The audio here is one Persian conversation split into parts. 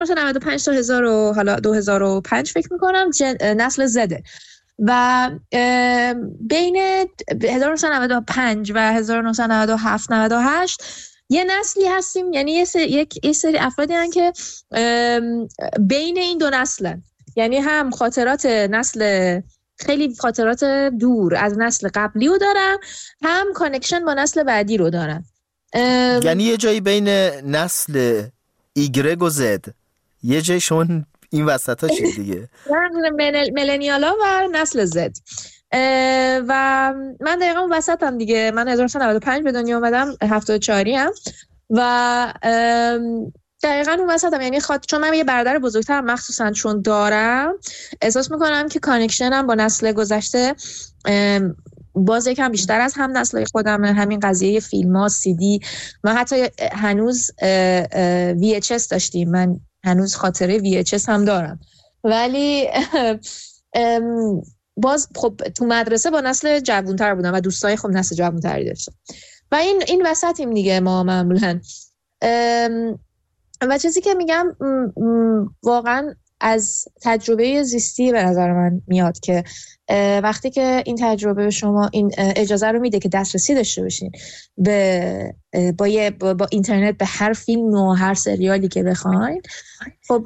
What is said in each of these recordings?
1995 تا 1000 حالا 2005 فکر میکنم نسل زده و بین 1995 و 1997 98 یه نسلی هستیم، یعنی یه سری افرادی هستن که بین این دو نسلن، یعنی هم خاطرات نسل خیلی خاطرات دور از نسل قبلی رو دارن، هم کانکشن با نسل بعدی رو دارن، یعنی یه جایی بین نسل ایگرگ و زد، یه جایی شما این وسط ها چید دیگه ملنیالا و نسل زد و من دقیقا اون وسط هم دیگه. من 1995 به دنیا اومدم، 74 هم و دقیقا اون وسط هم، یعنی چون من یه برادر بزرگتر مخصوصا چون دارم، احساس میکنم که کانکشنم با نسل گذشته باز یکم بیشتر از هم نسلای خودمه. همین قضیه فیلم ها، سی دی، من حتی هنوز VHS داشتیم، من هنوز خاطره VHS هم دارم، ولی باز خب تو مدرسه با نسل جوانتر بودم و دوستای خب نسل جوانتری داشتم و این وسطیم دیگه ما معمولا. و چیزی که میگم واقعا از تجربه زیستی به نظر من میاد که وقتی که این تجربه شما این اجازه رو میده که دسترسی داشته باشین با اینترنت به هر فیلم و هر سریالی که بخواین، خب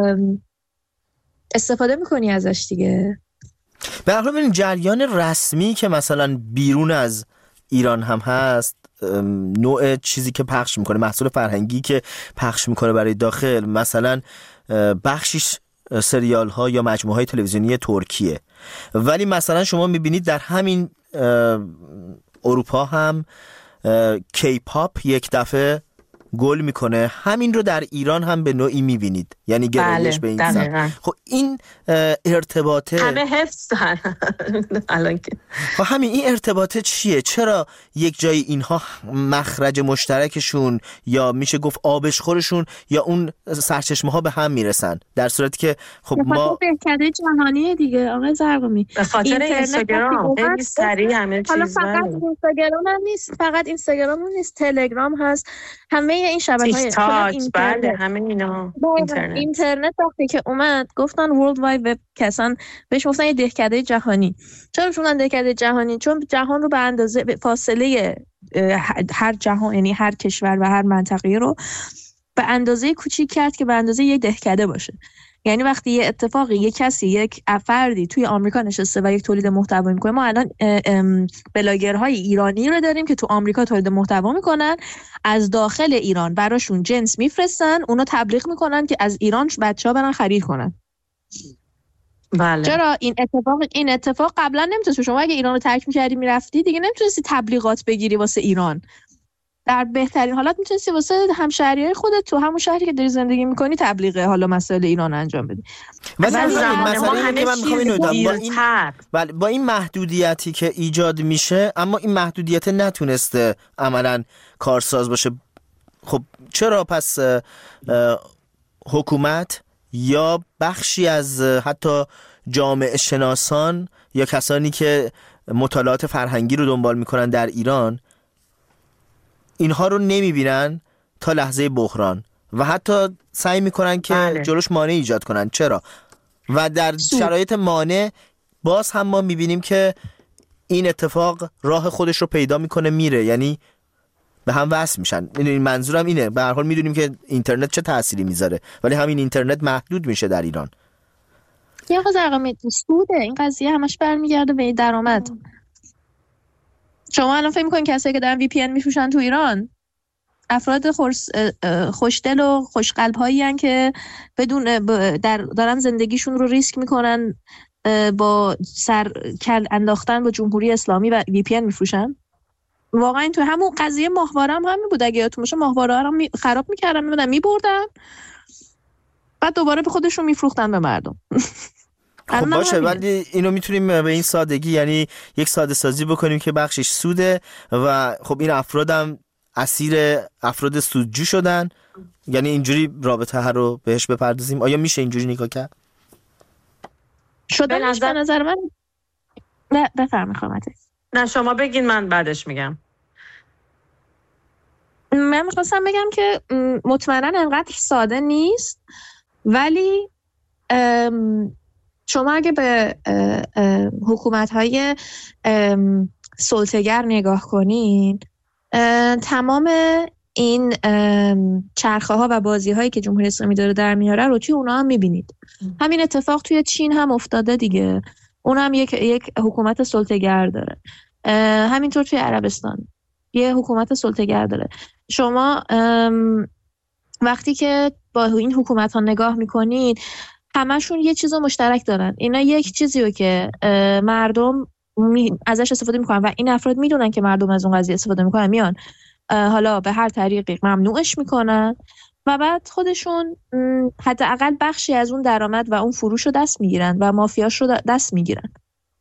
استفاده میکنی ازش دیگه. به هر حال ببین جریان رسمی که مثلا بیرون از ایران هم هست، نوع چیزی که پخش میکنه، محصول فرهنگی که پخش میکنه برای داخل، مثلا بخشیش سریال ها یا مجموعه های تلویزیونی ترکیه، ولی مثلا شما میبینید در همین اروپا هم کی پاپ یک دفعه گل میکنه، همین رو در ایران هم به نوعی میبینید، یعنی گرایش به این سمت. خب این ارتباطه همه حفظ الان که خب همین این ارتباطه چیه؟ چرا یک جای اینها مخرج مشترکشون یا میشه گفت آبشخورشون یا اون سرچشمه ها به هم میرسن، در صورتی که خب ما دهکده جهانیه دیگه آقای زرقمی، به خاطر اینستاگرام خیلی سریع همه چیز. حالا فقط اینستاگرام هم نیست، فقط اینستاگرام هم نیست، تلگرام هست، همه این شبکه‌های بله همه اینا اینترنت وقتی که اومد گفتن ورلد واید وب، کسان بهش گفتن یه دهکده جهانی. چرا بهش گفتن دهکده جهانی؟ چون جهان رو به اندازه فاصله هر جهان، یعنی هر کشور و هر منطقه رو به اندازه کوچیک کرد که به اندازه یک دهکده باشه. یعنی وقتی یه اتفاقی، یک کسی، یک فردی توی آمریکا نشسته و یک تولید محتوا میکنه، ما الان بلاگرهای ایرانی رو داریم که تو آمریکا تولید محتوا میکنن، از داخل ایران براشون جنس میفرستن، اونا تبلیغ میکنن که از ایران بچه‌ها برن خرید کنن. بله. چرا این اتفاق قبلا نمیتونست، شما اگه ایران رو ترک می‌کردی میرفتی دیگه نمیتونستی تبلیغات بگیری واسه ایران. در بهترین حالت میتونستی واسه همشهریای خودت تو همون شهری که داری زندگی میکنی تبلیغ حالا مسائل ایران انجام بدی. با این محدودیتی که ایجاد میشه، اما این محدودیت نتونسته عملاً کارساز باشه. خب چرا پس حکومت یا بخشی از حتی جامعه شناسان یا کسانی که مطالعات فرهنگی رو دنبال میکنن در ایران اینها رو نمیبینن تا لحظه بحران و حتی سعی میکنن که جلوش مانع ایجاد کنن؟ چرا؟ و در شرایط مانع باز هم ما میبینیم که این اتفاق راه خودش رو پیدا میکنه میره، یعنی به هم وصل میشن. این منظورم اینه، به هر حال میدونیم که اینترنت چه تأثیری میذاره، ولی همین اینترنت محدود میشه در ایران. یه خزرقمی سوده این قضیه همش برمیگرده به درآمد. شما الان فکر می‌کنین کسایی که دارن VPN میفروشن تو ایران افراد خوشدل و خوشقلب هایی هستن که بدون دارن زندگیشون رو ریسک میکنن با سر کل انداختن با جمهوری اسلامی و VPN میفروشن؟ واقعا این تو همون قضیه ماهواره هم همین بود. اگه یادتون باشه ماهواره ها رو خراب میکردن، میبردن بعد دوباره به خودشون میفروختن به مردم. خب باشه، ولی اینو میتونیم به این سادگی، یعنی یک ساده سازی بکنیم که بخشش سوده و خب این افرادم اسیر افراد سودجو شدن، یعنی اینجوری رابطه ها رو بهش بپردازیم. آیا میشه اینجوری نگاه کرد؟ شده به نظر من. نه بفرمایید خانم. نه شما بگین من بعدش میگم. من میخواستم بگم که مطمئنا انقدر ساده نیست ولی شما اگه به حکومت‌های سلطه‌گر نگاه کنین، تمام این چرخه ها و بازی هایی که جمهوری اسلامی داره در میاره رو توی اونا هم میبینید. همین اتفاق توی چین هم افتاده دیگه، اون هم یک حکومت سلطه‌گر داره. همینطور توی عربستان یه حکومت سلطه‌گر داره. شما وقتی که با این حکومت ها نگاه میکنید، همشون یه چیز مشترک دارن. اینا یک چیزی رو که مردم ازش استفاده میکنن و این افراد میدونن که مردم از اون قضیه استفاده میکنن، میان حالا به هر طریقی ممنوعش میکنن و بعد خودشون حداقل بخشی از اون درآمد و اون فروش رو دست میگیرن و مافیاش رو دست میگیرن.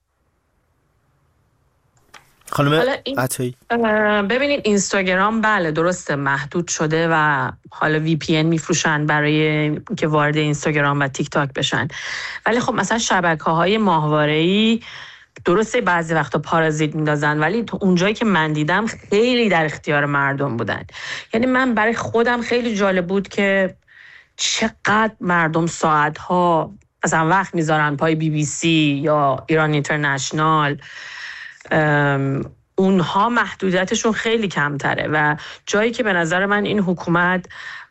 خانم عطایی، ببینید اینستاگرام بله درسته محدود شده و حالا وی پی ان میفروشن برای که وارد اینستاگرام و تیک تاک بشن، ولی خب مثلا شبکه‌های ماهواره‌ای درسته بعضی وقتا پارازیت میندازن، ولی تو اونجایی که من دیدم خیلی در اختیار مردم بودن. یعنی من برای خودم خیلی جالب بود که چقدر مردم ساعتها مثلا وقت میذارن پای بی بی سی یا ایران اینترنشنال. اونها محدودیتشون خیلی کمتره و جایی که به نظر من این حکومت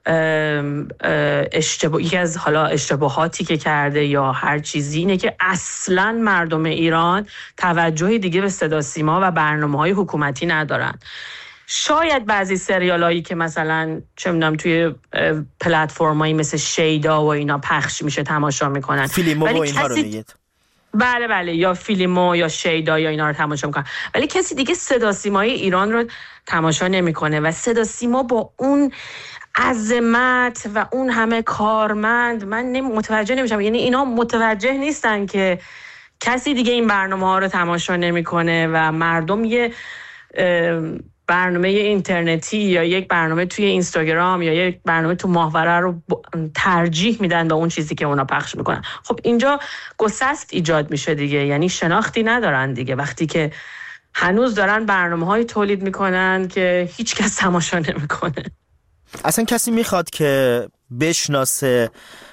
یکی از حالا اشتباهاتی که کرده یا هر چیزی اینه که اصلاً مردم ایران توجهی دیگه به صدا سیما و برنامه‌های حکومتی ندارن. شاید بعضی سریالایی که مثلا چه می‌دونم توی پلتفرمایی مثل شیدا و اینا پخش میشه تماشا میکنن، فیلمو و اینها رو میگید. بله یا فیلمو یا شیدا یا اینا رو تماشا میکنن، ولی کسی دیگه صدا سیمای ایران رو تماشا نمیکنه و صدا سیما با اون عظمت و اون همه کارمند من متوجه نمیشم. یعنی اینا متوجه نیستن که کسی دیگه این برنامه ها رو تماشا نمیکنه و مردم یه برنامه اینترنتی یا یک برنامه توی اینستاگرام یا یک برنامه تو ماهواره رو ترجیح میدن به اون چیزی که اونا پخش میکنن. خب اینجا گسست ایجاد میشه دیگه، یعنی شناختی ندارن دیگه وقتی که هنوز دارن برنامه‌های تولید میکنن که هیچ کس تماشا نمیکنه. اصلا کسی میخواد که بشناسه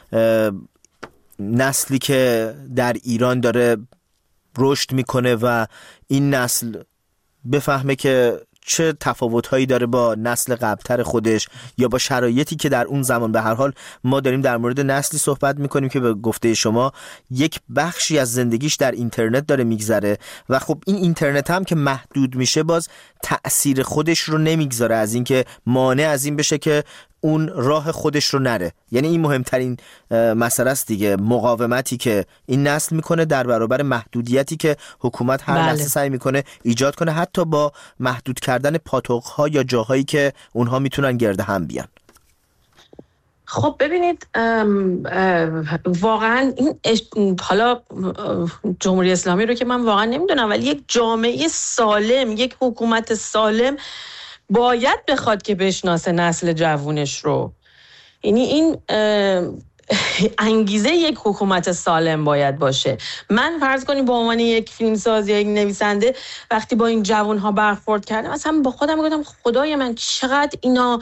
نسلی که در ایران داره رشد میکنه و این نسل بفهمه که چه تفاوت‌هایی داره با نسل قبل‌تر خودش یا با شرایطی که در اون زمان. به هر حال ما داریم در مورد نسلی صحبت می‌کنیم که به گفته شما یک بخشی از زندگیش در اینترنت داره میگذره و خب این اینترنت هم که محدود میشه باز تأثیر خودش رو نمیگذاره از این که مانع از این بشه که اون راه خودش رو نره. یعنی این مهمترین مسئله است دیگه، مقاومتی که این نسل میکنه در برابر محدودیتی که حکومت هر لحظه سعی میکنه ایجاد کنه، حتی با محدود کردن پاتوق‌ها یا جاهایی که اونها میتونن گرد هم بیان. خب ببینید واقعا این حالا جمهوری اسلامی رو که من واقعا نمیدونم، ولی یک جامعه سالم، یک حکومت سالم باید بخواد که بشناسه نسل جوونش رو. یعنی این انگیزه یک حکومت سالم باید باشه. من فرض کنیم به عنوان یک فیلمساز یا یک نویسنده وقتی با این جوانها برخورد کردم مثلا با خودم گفتم خدای من چقدر اینا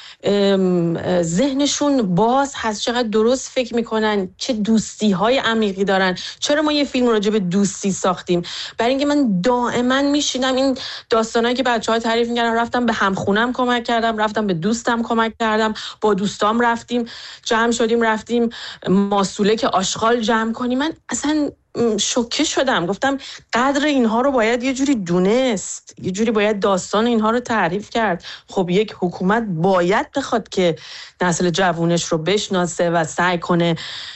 ذهنشون باز هست، چقدر درست فکر میکنن، چه دوستی های عمیقی دارن. چرا ما یه فیلم راجع به دوستی ساختیم؟ برای اینکه من دائما میشینم این داستانایی که بچه‌ها تعریف می‌کردن، رفتم به همخونم کمک کردم، رفتم به دوستم کمک کردم، با دوستام رفتیم جمع شدیم، رفتیم ماسوله که آشغال جمع کنیم. من اصلا شوکه شدم، گفتم قدر اینها رو باید یه جوری دونست، یه جوری باید داستان اینها رو تعریف کرد. خب یک حکومت باید بخواد که نسل جوونش رو بشناسه و سعی کنه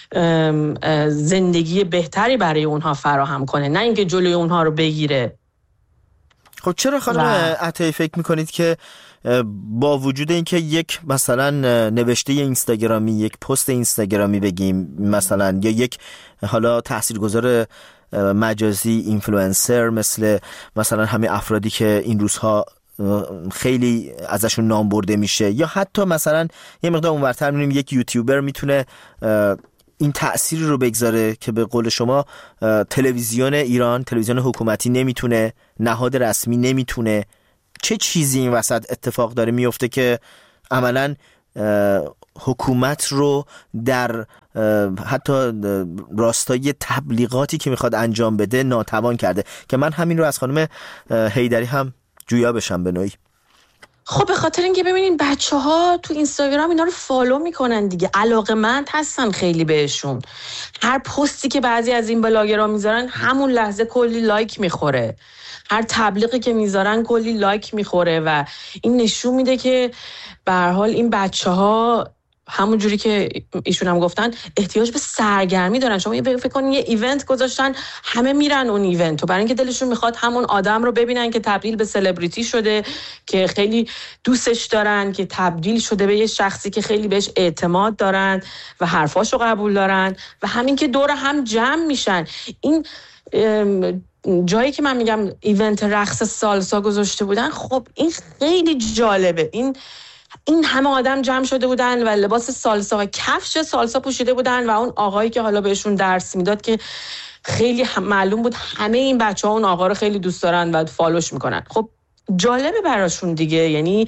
زندگی بهتری برای اونها فراهم کنه، نه اینکه جلوی اونها رو بگیره. خب چرا خانم عطایی فکر میکنید که با وجود اینکه یک مثلا نوشته اینستاگرامی، یک پست اینستاگرامی بگیم مثلا، یا یک حالا تاثیرگذار مجازی اینفلوئنسر مثلا همه افرادی که این روزها خیلی ازشون نام برده میشه، یا حتی مثلا یه مقدار اونورتر میبینیم یک یوتیوبر میتونه این تأثیر رو بگذاره که به قول شما تلویزیون ایران، تلویزیون حکومتی نمیتونه، نهاد رسمی نمیتونه. چه چیزی این وسط اتفاق داره میفته که عملاً حکومت رو در حتی راستای تبلیغاتی که میخواد انجام بده ناتوان کرده، که من همین رو از خانم حیدری هم جویا بشم به نوعی. خب به خاطر اینکه ببینین بچه‌ها تو اینستاگرام اینا رو فالو میکنن دیگه، علاقه‌مند هستن خیلی بهشون. هر پستی که بعضی از این بلاگرها میذارن همون لحظه کلی لایک میخوره، هر تبلیغی که میذارن کلی لایک میخوره و این نشون میده که به هر حال این بچه‌ها همون جوری که ایشون هم گفتن احتیاج به سرگرمی دارن. شما فکر کنین یه ایونت گذاشتن همه میرن اون ایونت و برای اینکه دلشون میخواد همون آدم رو ببینن که تبدیل به سلبریتی شده، که خیلی دوستش دارن، که تبدیل شده به یه شخصی که خیلی بهش اعتماد دارن و حرفاشو قبول دارن و همین که دور هم جمع میشن. این جایی که من میگم ایونت رقص سالسا گذاشته بودن، خب این خیلی جالبه. این همه آدم جمع شده بودن و لباس سالسا و کفش سالسا پوشیده بودن و اون آقایی که حالا بهشون درس میداد که خیلی معلوم بود همه این بچه‌ها اون آقا رو خیلی دوست دارن و فالوش میکنن. خب جالبه براشون دیگه، یعنی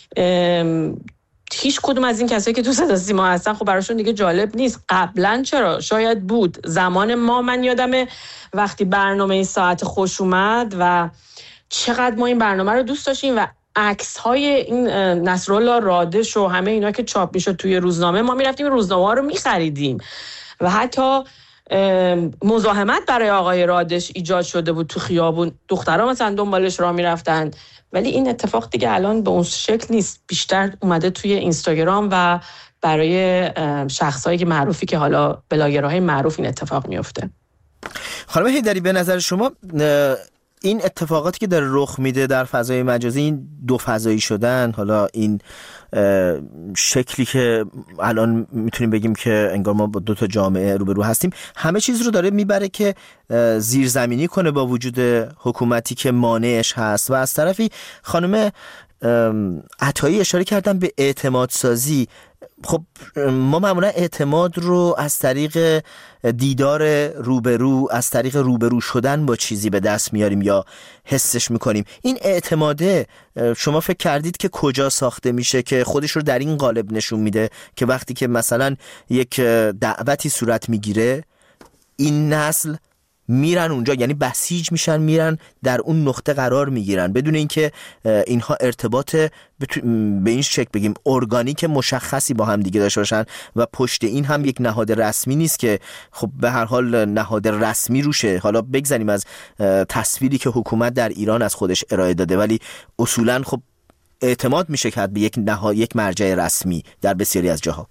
هیچ کدوم از این کسایی که تو صدا سیما هستن خب براشون دیگه جالب نیست. قبلا چرا شاید بود، زمان ما من یادمه وقتی برنامه ساعت خوش اومد و چقدر ما این برنامه رو دوست داشتیم و عکس‌های این نصرالله رادش و همه اینا که چاپ میشد توی روزنامه، ما میرفتیم روزنامه رو میخریدیم و حتی مزاحمت برای آقای رادش ایجاد شده بود تو خیابون، دخترها مثلا دنبالش راه میرفتن. ولی این اتفاق دیگه الان به اون شکل نیست، بیشتر اومده توی اینستاگرام و برای شخصایی که معروفی که حالا بلاگرهای معروف این اتفاق میفته. خانم حیدری به نظر شما این اتفاقاتی که داره رخ میده در فضای مجازی، این دو فضایی شدن، حالا این شکلی که الان میتونیم بگیم که انگار ما با دو تا جامعه روبرو هستیم، همه چیز رو داره میبره که زیرزمینی کنه با وجود حکومتی که مانعش هست. و از طرفی خانم عطایی اشاره کردن به اعتماد سازی. خب ما معمولا اعتماد رو از طریق دیدار روبرو، از طریق روبرو شدن با چیزی به دست میاریم یا حسش میکنیم. این اعتماده شما فکر کردید که کجا ساخته میشه که خودش رو در این قالب نشون میده که وقتی که مثلا یک دعوتی صورت میگیره این نسل میرن اونجا، یعنی بسیج میشن، میرن در اون نقطه قرار میگیرن بدون اینکه اینها ارتباط به این شکل بگیم ارگانیک مشخصی با هم دیگه داشته باشن و پشت این هم یک نهاد رسمی نیست که خب به هر حال نهاد رسمی روشه. حالا بگذاریم از تصویری که حکومت در ایران از خودش ارائه داده، ولی اصولا خب اعتماد میشه کرد به یک مرجع رسمی در بسیاری از جاها.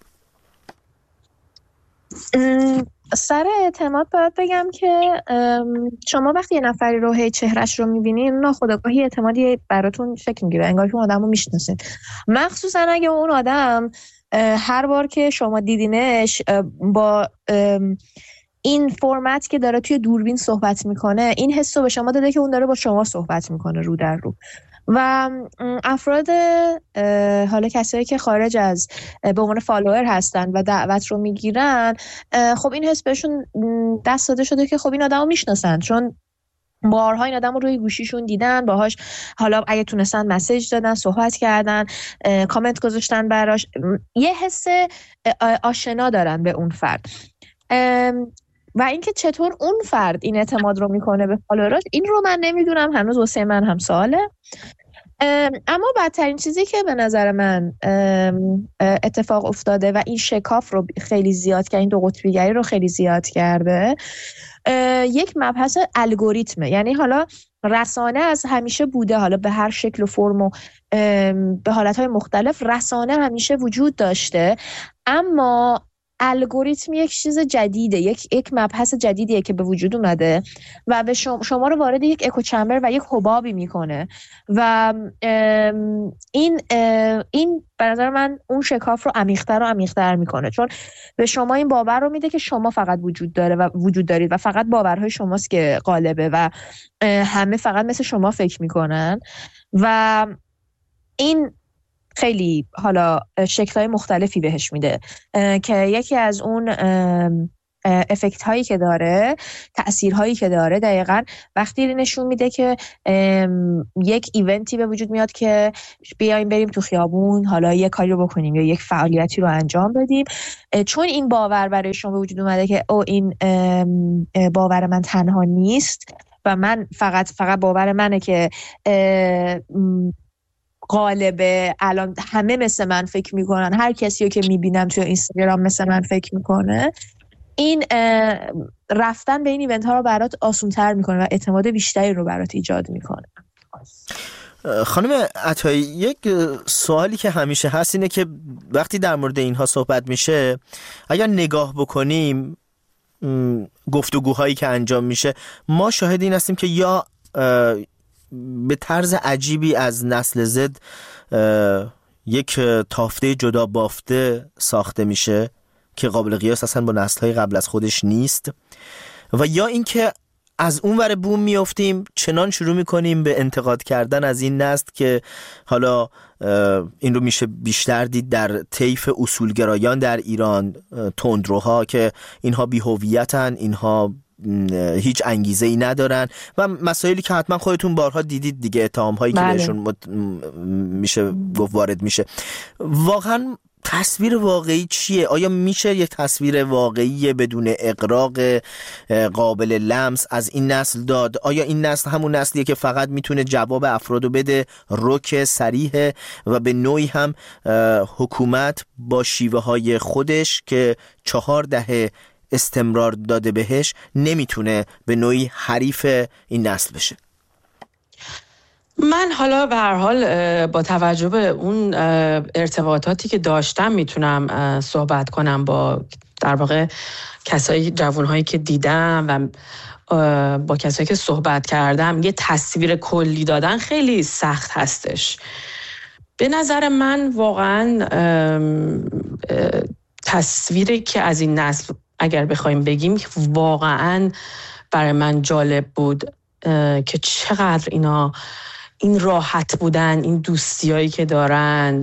سر اعتماد باید بگم که شما وقتی یه نفری رو هی چهرش رو میبینین ناخودآگاهی اعتمادی براتون شکل میگیره، انگار که اون آدم رو میشناسین، مخصوصا اگه اون آدم هر بار که شما دیدینش با این فرمت که داره توی دوربین صحبت میکنه، این حس رو به شما داده که اون داره با شما صحبت میکنه رو در رو. و افراد حالا کسایی که خارج از به عنوان فالوور هستن و دعوت رو میگیرن، خب این حس بهشون دست داده شده که خب این آدمو میشناسن، چون بارها این آدمو روی گوشیشون دیدن، باهاش حالا اگه تونستن مسیج دادن، صحبت کردن، کامنت گذاشتن براش، یه حس آشنا دارن به اون فرد. و اینکه چطور اون فرد این اعتماد رو میکنه به فالووراش، این رو من نمیدونم، هنوز واسه من هم سواله. اما بدترین چیزی که به نظر من اتفاق افتاده و این شکاف رو خیلی زیاد کرده، این دو قطبیگری رو خیلی زیاد کرده، یک مبحث الگوریتمه. یعنی حالا رسانه از همیشه بوده، حالا به هر شکل و فرم و به حالتهای مختلف رسانه همیشه وجود داشته، اما الگوریتم یک چیز جدیده، یک مبحث جدیدیه که به وجود اومده و به شما رو وارد یک اکوچمبر و یک حبابی میکنه و این به نظر من اون شکاف رو عمیق‌تر و عمیق‌تر میکنه، چون به شما این باور رو میده که شما فقط وجود دارید و فقط باورهای شماست که غالبه و همه فقط مثل شما فکر میکنن. و این خیلی حالا شکل‌های مختلفی بهش میده که یکی از اون افکت هایی که داره، تأثیر هایی که داره، دقیقاً وقتی نشون میده که یک ایونتی به وجود میاد که بیایم بریم تو خیابون حالا یک کاری رو بکنیم یا یک فعالیتی رو انجام بدیم، چون این باور برای شما به وجود اومده که این باور من تنها نیست و من فقط باور منه که غالبه، الان همه مثل من فکر میکنن، هر کسی رو که میبینم توی اینستاگرام مثل من فکر میکنه، این رفتن به این ایونت ها رو برات آسان‌تر میکنه و اعتماد بیشتری رو برات ایجاد میکنه. خانم عطایی، یک سوالی که همیشه هست اینه که وقتی در مورد اینها صحبت میشه، اگر نگاه بکنیم گفتگوهایی که انجام میشه، ما شاهد این هستیم که یا به طرز عجیبی از نسل زد یک تافته جدا بافته ساخته میشه که قابل قیاس اصلا با نسل‌های قبل از خودش نیست، و یا اینکه از اون ور بوم میافتیم چنان شروع میکنیم به انتقاد کردن از این نسل که حالا این رو میشه بیشتر دید در طیف اصولگرایان در ایران، تندروها، که اینها بی‌هویتن، اینها هیچ انگیزه ای ندارن و مسائلی که حتما خودتون بارها دیدید دیگه، اتهام هایی که بهشون میشه گفت وارد میشه. واقعا تصویر واقعی چیه؟ آیا میشه یه تصویر واقعی بدون اغراق قابل لمس از این نسل داد؟ آیا این نسل همون نسلیه که فقط میتونه جواب افرادو بده، رک صریح، و به نوعی هم حکومت با شیوه های خودش که 4 دهه استمرار داده بهش نمیتونه به نوعی حریف این نسل بشه؟ من حالا به هر حال با توجه به اون ارتباطاتی که داشتم میتونم صحبت کنم با در واقع کسایی، جوانهایی که دیدم و با کسایی که صحبت کردم. یه تصویر کلی دادن خیلی سخت هستش. به نظر من واقعا تصویری که از این نسل اگر بخوایم بگیم واقعا برای من جالب بود که چقدر اینا این راحت بودن، این دوستیایی که دارن،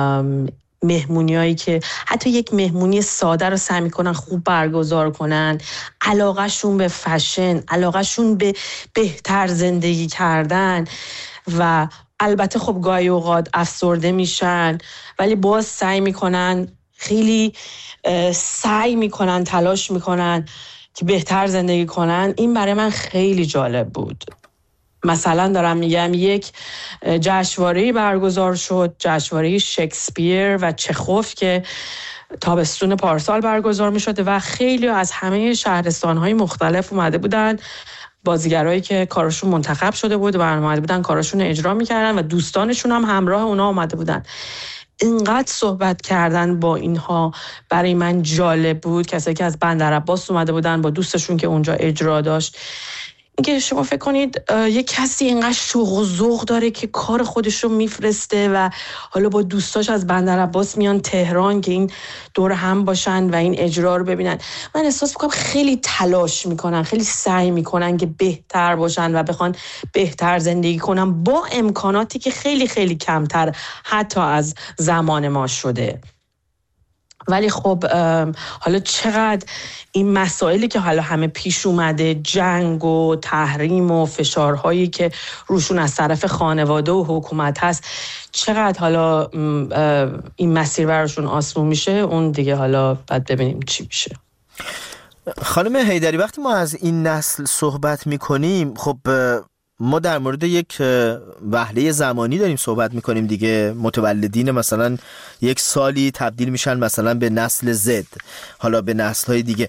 مهمونیایی که حتی یک مهمونی ساده رو سعی میکنن خوب برگزار کنن، علاقهشون به فشن، علاقهشون به بهتر زندگی کردن، و البته خب گاهی اوقات افسرده میشن ولی باز سعی میکنن، خیلی سعی میکنن، تلاش میکنن که بهتر زندگی کنن. این برای من خیلی جالب بود. مثلا دارم میگم یک جشنواره‌ای برگزار شد، جشنواره شکسپیر و چخوف که تابستون پارسال برگزار میشد و خیلی از همه شهرستان‌های مختلف اومده بودن، بازیگرایی که کارشون منتخب شده بود و اومده بودن کارشون اجرا میکردن و دوستانشون هم همراه اونا اومده بودن. اینقدر صحبت کردن با اینها برای من جالب بود. کسایی که از بندرعباس اومده بودن با دوستشون که اونجا اجرا داشت، اینکه شما فکر کنید یه کسی اینقدر شوق و ذوق داره که کار خودش رو میفرسته و حالا با دوستاش از بندرعباس میان تهران که این دور هم باشن و این اجرا رو ببینن. من احساس میکنم خیلی تلاش میکنن، خیلی سعی میکنن که بهتر باشن و بخوان بهتر زندگی کنن با امکاناتی که خیلی خیلی کمتر حتی از زمان ما شده. ولی خب حالا چقدر این مسائلی که حالا همه پیش اومده، جنگ و تحریم و فشارهایی که روشون از طرف خانواده و حکومت هست، چقدر حالا این مسیر براشون آسون میشه، اون دیگه حالا بعد ببینیم چی میشه. خانم حیدری، وقتی ما از این نسل صحبت میکنیم، خب ما در مورد یک وهله زمانی داریم صحبت میکنیم دیگه. متولدین مثلا یک سالی تبدیل میشن مثلا به نسل زد، حالا به نسل‌های دیگه.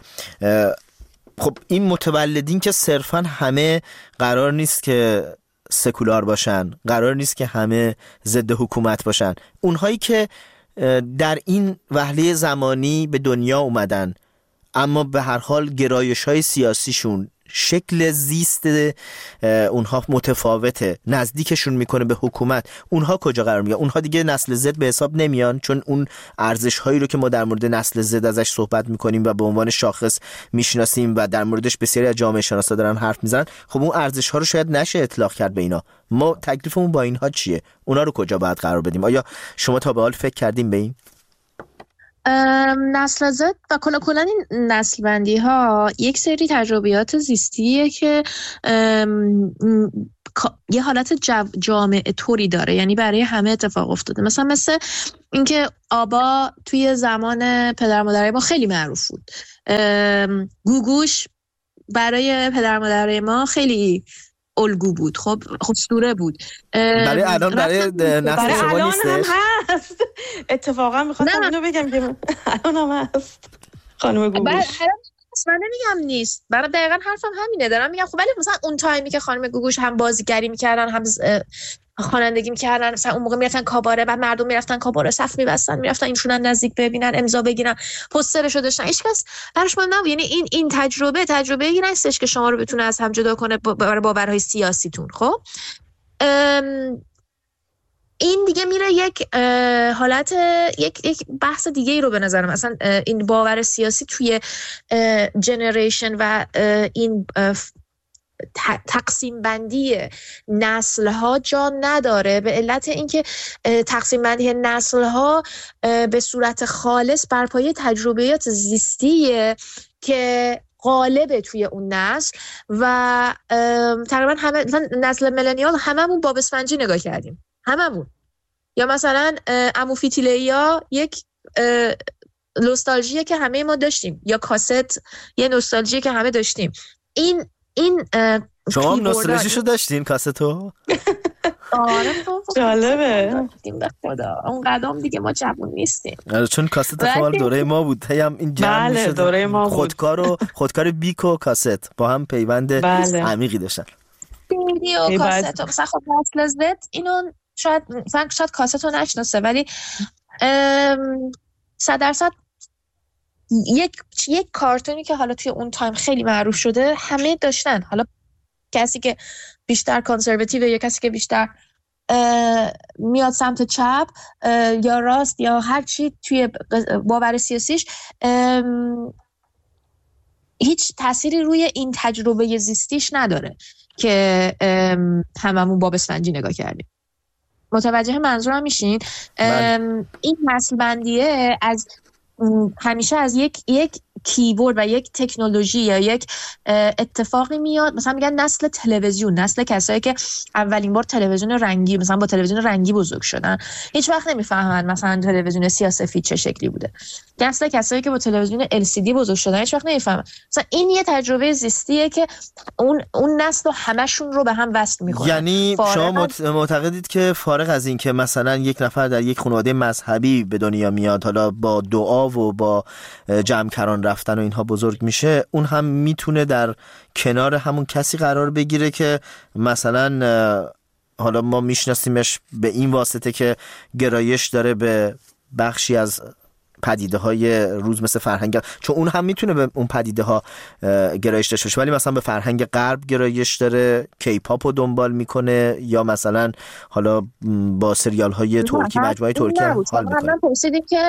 خب این متولدین که صرفا همه قرار نیست که سکولار باشن، قرار نیست که همه ضد حکومت باشن. اونهایی که در این وهله زمانی به دنیا اومدن اما به هر حال گرایش‌های سیاسیشون، شکل زیست اونها متفاوته، نزدیکشون میکنه به حکومت، اونها کجا قرار میگیرن؟ اونها دیگه نسل زد به حساب نمیان، چون اون ارزش هایی رو که ما در مورد نسل زد ازش صحبت میکنیم و به عنوان شاخص میشناسیم و در موردش بسیاری از جامعه شناسا دارن حرف میزنن، خب اون ارزش ها رو شاید نشه اطلاق کرد به اینا. ما تکلیفمون با اینها چیه؟ اونا رو کجا باید قرار بدیم؟ آیا شما تا به حال فکر کردیم به این؟ نسل زد و کلا این نسل بندی ها یک سری تجربیات زیستیه که یه حالت جامعه طوری داره، یعنی برای همه اتفاق افتاده. مثل اینکه آبا توی زمان پدر مادرای ما خیلی معروف بود، گوگوش برای پدر مادرای ما خیلی الگو بود، خب اسطوره بود. برای الان برای نسل شما نیستش؟ الان هم هست. اتفاقا میخواستم اینو بگم که الان هم هست خانم گوگوش. من نمیگم نیست، برای دقیقاً حرفم همینه، دارم میگم خب ولی مثلا اون تایمی که خانم گوگوش هم بازیگری میکردن هم خوانندگی میکردن، مثلا اون موقع میرفتن کاباره و مردم میرفتن کاباره صف میبستن، میرفتن اینشون نزدیک ببینن، امضا بگیرن، پوسترشو داشتن، هیچکس براش مهم نبود. یعنی این تجربه ای نیستش که شما رو بتونه از هم جدا کنه برای باورهای سیاسیتون. خب این دیگه میره یک حالت یک بحث دیگه ای رو به نظرم، مثلا این باور سیاسی توی جنریشن و این تقسیم بندی نسل ها جا نداره، به علت اینکه تقسیم بندی نسل ها به صورت خالص بر پایه تجربیات زیستیه که غالبه توی اون نسل و تقریبا همه نسل ملنیال هممون باب اسفنجی نگاه کردیم، هممون. یا مثلا عمو فیتیلیا یک نوستالژیه که همه ما داشتیم، یا کاست یه نوستالژیه که همه داشتیم. این شما هم نوستالژیشو داشتین کاستو؟ آره جالبه. به خدا اون قدم دیگه ما جوون نیستیم. چون کاست فعال دوره ما بود، هم این جمع میشد. دوره ما بود. خودکار بیک و کاست با هم پیوند عمیقی داشتن. ویدیو کاست مثلا خب نسل زد اینو شاید کاست رو نشناسه، ولی 100% یک کارتونی که حالا توی اون تایم خیلی معروف شده همه داشتن، حالا کسی که بیشتر کانسرواتیوه یا کسی که بیشتر میاد سمت چپ یا راست یا هر چی توی باور سیاسیش، هیچ تأثیری روی این تجربه زیستیش نداره که هممون باب اسفنجی نگاه کردیم. متوجه منظورم میشین؟ این نسل بندیه از همیشه از یک کیبورد و یک تکنولوژی یا یک اتفاقی میاد. مثلا میگن نسل تلویزیون، نسل کسایی که اولین بار تلویزیون رنگی، مثلا با تلویزیون رنگی بزرگ شدن، هیچ وقت نمیفهمن مثلا تلویزیون سیاه‌سفید چه شکلی بوده. نسل کسایی که با تلویزیون LCD بزرگ شدن هیچ وقت نمیفهمن. مثلا این یه تجربه زیستیه که اون نسل همشون رو به هم وصل میکنه. یعنی شما معتقدید که فارغ از این که مثلا یک نفر در یک خانواده مذهبی به دنیا میاد، حالا با دعا و با جمع‌کران رفتن و اینها بزرگ میشه، اون هم میتونه در کنار همون کسی قرار بگیره که مثلا حالا ما میشناسیمش به این واسطه که گرایش داره به بخشی از پدیده های روز مثل فرهنگ، چون اون هم میتونه به اون پدیده ها گرایش داشته باشه، ولی مثلا به فرهنگ غرب گرایش داره، کیپاپ رو دنبال میکنه، یا مثلا حالا با سریال های ترکی، مجموعه ترکی حال میکنه. من پرسیدیم که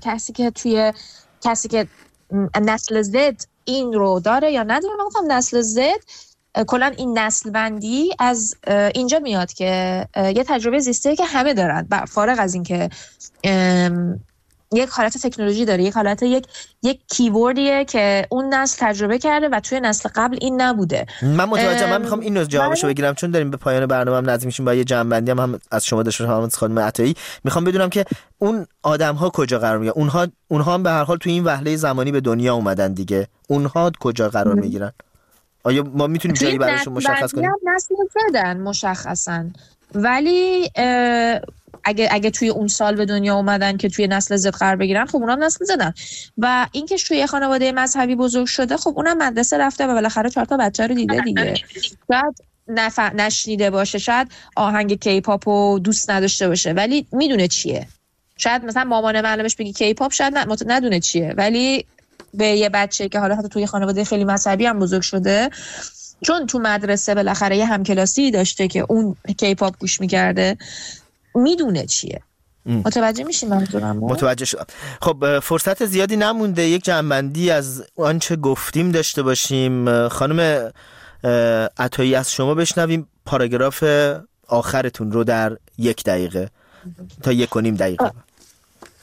کسی که نسل زد این رو داره یا نداره. من گفتم نسل زد کلا این نسل بندی از اینجا میاد که یه تجربه زیسته که همه دارن، فارغ از این که یک حالت تکنولوژی داره، یک حالت یک کیوردیه که اون نسل تجربه کرده و توی نسل قبل این نبوده. من متوجهم. من میخوام اینو جوابشو بگیرم چون داریم به پایان برنامه هم نزدیک میشیم. با یه جمع‌بندی هم از شما داشتم خانم عطایی، میخوام بدونم که اون آدم‌ها کجا قرار میگیرن؟ اونها هم به هر حال توی این وهله زمانی به دنیا اومدن دیگه، اونها کجا قرار میگیرن؟ آیا ما میتونیم جایی براشون مشخص کنیم؟ نسل زدن مشخصاً، ولی اگه توی اون سال به دنیا اومدن که توی نسل زد قرار بگیرن، خب اونم نسل زدن. و اینکه توی خانواده مذهبی بزرگ شده، خب اونم مدرسه رفته و بالاخره 4 تا بچه رو دیده دیگه. شاید نشنیده باشه، شاید آهنگ کیپاپ رو دوست نداشته باشه، ولی میدونه چیه. شاید مثلا مامان معلمش بگی کیپاپ، شاید ندونه چیه، ولی به یه بچه که حالا حتی توی خانواده خیلی مذهبی هم بزرگ شده، چون تو مدرسه بالاخره یه همکلاسی داشته که اون کیپاپ گوش می‌کرده، میدونه چیه. متوجه میشین منظورم؟ متوجه شدم. خب فرصت زیادی نمونده، یک جمع‌بندی از آنچه گفتیم داشته باشیم. خانم عطایی از شما بشنویم پاراگراف آخرتون رو در 1 دقیقه تا 1.5 دقیقه.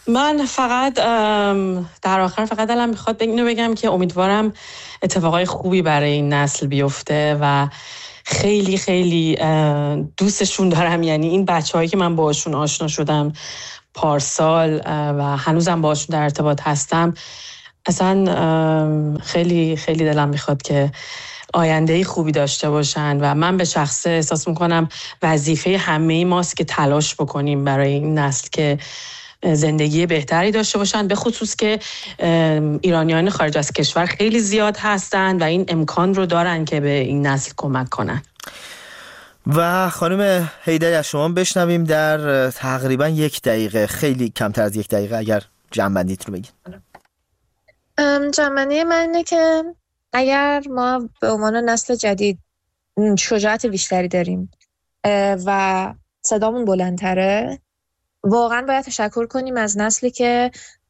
من فقط در آخر فقط دلم میخواد اینو بگم که امیدوارم اتفاقای خوبی برای این نسل بیفته و خیلی خیلی دوستشون دارم. یعنی این بچه‌هایی که من باشون آشنا شدم پارسال و هنوزم باشون در ارتباط هستم، اصلا خیلی خیلی دلم میخواد که آینده‌ای خوبی داشته باشن و من به شخصه احساس میکنم وظیفه همه ماست که تلاش بکنیم برای این نسل که زندگی بهتری داشته باشن، به خصوص که ایرانیان خارج از کشور خیلی زیاد هستن و این امکان رو دارن که به این نسل کمک کنن. و خانم حیدری از شما بشنویم در تقریبا 1 دقیقه، خیلی کمتر از 1 دقیقه، اگر جمع‌بندیت رو بگید. جمع‌بندی من اینه که اگر ما به عنوان نسل جدید شجاعت بیشتری داریم و صدامون بلندتره، واقعا باید تشکر کنیم از نسلی که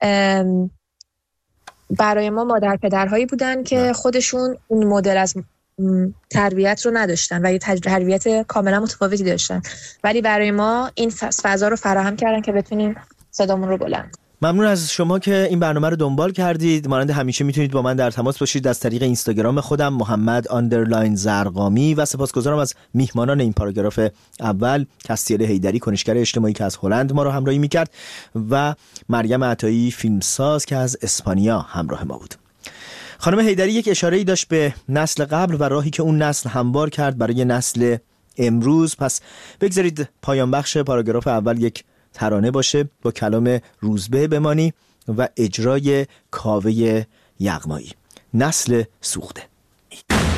برای ما مادر پدرهایی بودن که خودشون اون مدل از تربیت رو نداشتن و یه تربیت کاملا متفاوتی داشتن، ولی برای ما این فضا رو فراهم کردن که بتونیم صدامون رو بلند. ممنون از شما که این برنامه رو دنبال کردید. مانند همیشه میتونید با من در تماس باشید از طریق اینستاگرام خودم محمد_زرقامی و سپاسگزارم از میهمانان این پاراگراف اول، کستیل حیدری کنشگر اجتماعی که از هلند ما رو همراهی میکرد و مریم عطایی فیلمساز که از اسپانیا همراه ما بود. خانم حیدری یک اشاره‌ای داشت به نسل قبل و راهی که اون نسل هموار کرد برای نسل امروز. پس بگذارید پایان بخش پاراگراف اول یک ترانه باشه با کلام روزبه بمانی و اجرای کاوه یغمایی، نسل سوخته.